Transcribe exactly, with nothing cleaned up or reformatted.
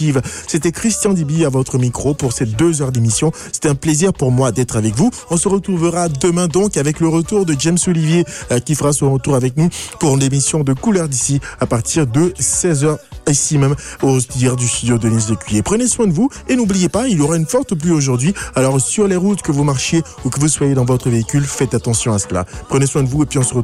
positive. C'était Christian Dibi à votre micro pour ces deux heures d'émission. C'était un plaisir pour moi d'être avec vous. On se retrouvera demain donc avec le retour de James Olivier euh, qui fera son retour avec nous pour l'émission de Couleur d'ici à partir de seize heures ici même au dire du studio de Nice de Cuillé. Prenez soin de vous et n'oubliez pas, il y aura une forte pluie aujourd'hui. Alors sur les routes que vous marchiez ou que vous soyez dans votre véhicule, faites attention à cela. Prenez soin de vous et puis on se retrouve